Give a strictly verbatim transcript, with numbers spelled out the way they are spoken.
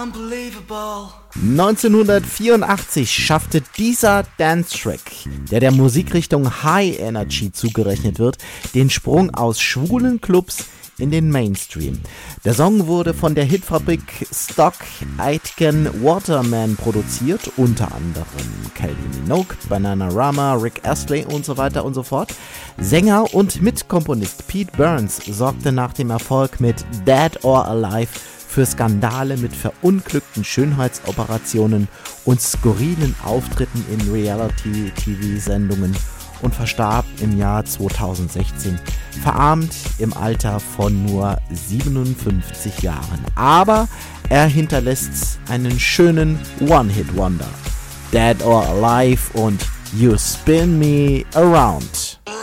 neunzehnhundertvierundachtzig schaffte dieser Dance-Track, der der Musikrichtung High Energy zugerechnet wird, den Sprung aus schwulen Clubs in den Mainstream. Der Song wurde von der Hitfabrik Stock Aitken Waterman produziert, unter anderem Kylie Minogue, Bananarama, Rick Astley und so weiter und so fort. Sänger und Mitkomponist Pete Burns sorgte nach dem Erfolg mit Dead or Alive für Skandale mit verunglückten Schönheitsoperationen und skurrilen Auftritten in Reality-T V-Sendungen und verstarb im Jahr zweitausendsechzehn, verarmt im Alter von nur siebenundfünfzig Jahren. Aber er hinterlässt einen schönen One-Hit-Wonder. Dead or Alive und You Spin Me Around.